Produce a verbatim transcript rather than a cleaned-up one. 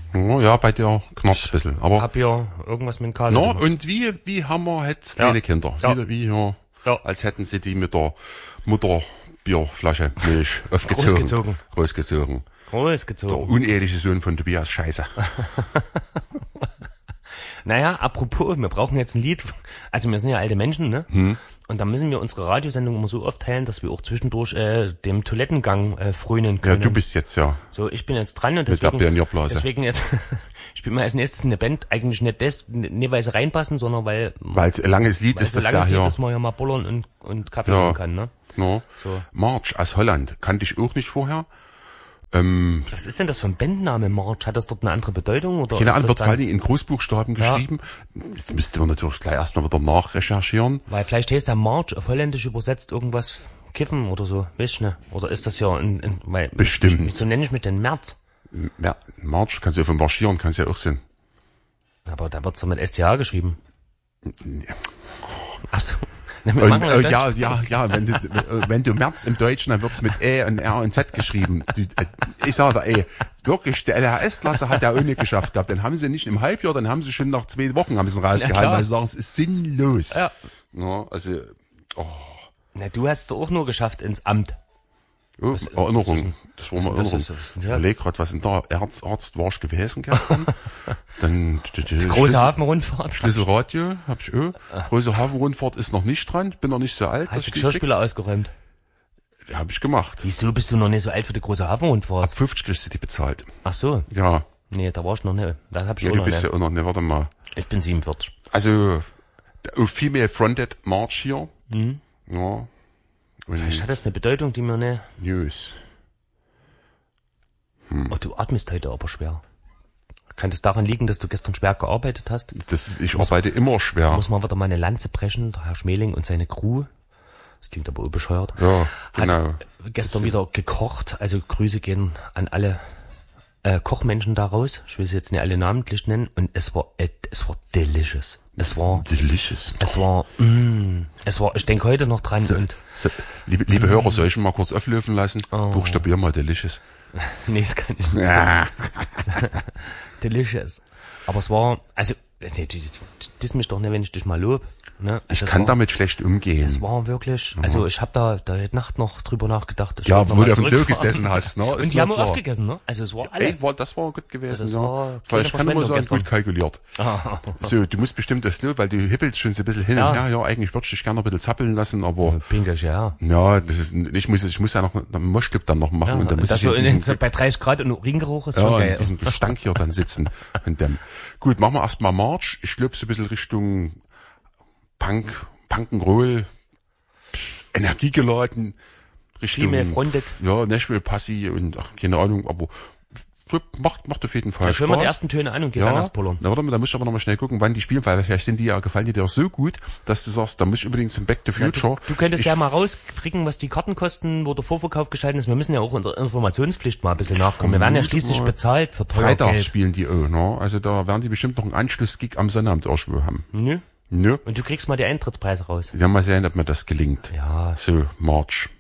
Oh, ja, bei dir knarzt ein bisschen. Aber hab ja irgendwas mit dem Kater. No, und wie, wie haben wir jetzt kleine ja. Kinder? Ja. Wie, wie ja, ja. als hätten sie die mit der Mutterbierflasche Milch aufgezogen. Großgezogen. Großgezogen. Großgezogen. Der uneheliche Sohn von Tobias, scheiße. Naja, apropos, wir brauchen jetzt ein Lied. Also wir sind ja alte Menschen, ne? Hm. Und da müssen wir unsere Radiosendung immer so aufteilen, dass wir auch zwischendurch äh, dem Toilettengang äh, frönen können. Ja, du bist jetzt ja. So, ich bin jetzt dran und deswegen, mit der Pionierblase. deswegen jetzt spielen wir als nächstes eine Band, eigentlich nicht das, nicht weil sie reinpassen, sondern weil weil es ein langes Lied ist, das da langes ja. Lied, dass man ja mal bullern und, und Kaffee ja. nehmen kann, ne? No. So. March aus Holland, kannte ich auch nicht vorher. Ähm, Was ist denn das für ein Bandname, March? Hat das dort eine andere Bedeutung? Oder keine Ahnung, wird dann, vor allem in Großbuchstaben geschrieben. Ja. Jetzt müsste man natürlich gleich erstmal wieder nachrecherchieren. Weil vielleicht heißt der March auf Holländisch übersetzt irgendwas Kiffen oder so, weißt du, ne? Oder ist das ja ein, ein weil, bestimmt. Wieso nenne ich mit den März? Mer- March, kannst du ja von marschieren, kannst ja auch sein. Aber da wird's doch mit S T H geschrieben. Ach so. Und, äh, ja, ja, ja, wenn du, wenn du März im Deutschen, dann wird's mit E und R und Z geschrieben. Die, ich sage, ey, wirklich, der L H S-Klasse hat der auch nicht geschafft gehabt. Dann haben sie nicht im Halbjahr, dann haben sie schon nach zwei Wochen haben sie rausgehalten, ja, weil sie sagen, es ist sinnlos. Ja. Ja, also, oh. Na, du hast es auch nur geschafft ins Amt. Oh, was, Erinnerung. Das war mal Erinnerung. Ist, ist, ich überleg grad, was denn da Arzt, Arzt war ich gewesen gestern. Dann die, die, die große Hafenrundfahrt. Schlüsselradio hab ich auch. Große Hafenrundfahrt ist noch nicht dran. Bin noch nicht so alt. Hast du die Geschirrspüler ausgeräumt? Ja, hab ich gemacht. Wieso bist du noch nicht so alt für die große Hafenrundfahrt? Ab fünfzig kriegst du die bezahlt. Ach so. Ja. Nee, da war ich noch nicht. Das hab ich ja, auch du noch bist nicht. ja auch noch nicht. Warte mal. Ich bin siebenundvierzig. Also, Female Fronted March hier. Mhm. Ja. Und vielleicht hat das eine Bedeutung, die mir nicht... News. Hm. Oh, du atmest heute aber schwer. Kann das daran liegen, dass du gestern schwer gearbeitet hast? Das, ich muss, arbeite immer schwer. Muss man wieder mal eine Lanze brechen, der Herr Schmeling und seine Crew. Das klingt aber bescheuert. Ja, genau. Hat gestern wieder gekocht, also Grüße gehen an alle äh, Kochmenschen daraus. Ich will sie jetzt nicht alle namentlich nennen. Und es war, äh, es war delicious. Es war, delicious. Es war, mm, es war, ich denke heute noch dran. So, und so, liebe, liebe mm. Hörer, soll ich mal kurz auflösen lassen? Oh. Buchstabier mal delicious. Nee, das kann ich nicht. Ja. Delicious. Aber es war, also, das mich doch nicht, wenn ich dich mal lob. Ne? Also ich kann war, damit schlecht umgehen. Es war wirklich, also ich habe da da heute Nacht noch drüber nachgedacht. Ich ja, wo du auf dem Klo gesessen hast. Ne? Und die haben auch aufgegessen, ne? Also es war alle. Ey, war, das war gut gewesen. Also ja. Weil ich kann immer sagen, gestern. Gut kalkuliert. Ah. So, du musst bestimmt das Klo, weil du hippelst schon so ein bisschen hin ja. und her. Ja, eigentlich würde ich dich gerne ein bisschen zappeln lassen, aber... Ja, pinkisch, ja. Ja, das ist, ich muss, ich muss ja noch einen Moschclip dann noch machen. Ja, und dann muss das ich so in in den, bei dreißig Grad und Uringeruch ist ja, schon geil. Ja, in diesem Gestank hier dann sitzen. Und dann, gut, machen wir erstmal March. Ich glaube so ein bisschen Richtung Punk... Punk'n'Roll, energiegeladen, Richtung, ja, Nashville, Passy und, ach, keine Ahnung, aber macht, macht auf jeden Fall ja, Spaß. Hören wir die ersten Töne an und gehen ja, dann erst pullern. Na, warte mal, da musst du aber noch mal schnell gucken, wann die spielen, weil vielleicht sind die ja, gefallen die dir auch so gut, dass du sagst, da muss ich unbedingt zum Back to Future. Ja, du, du könntest ich, ja mal rauskriegen, was die Karten kosten, wo der Vorverkauf geschalten ist. Wir müssen ja auch unserer Informationspflicht mal ein bisschen nachkommen. Wir werden ja schließlich bezahlt für teuer Freitags Geld. spielen die auch, ne? Also da werden die bestimmt noch einen Anschlussgig am Sonnabend irgendwo haben. Nö. Nö. Und du kriegst mal die Eintrittspreise raus. Ja, mal sehen, ob mir das gelingt. Ja. So, March.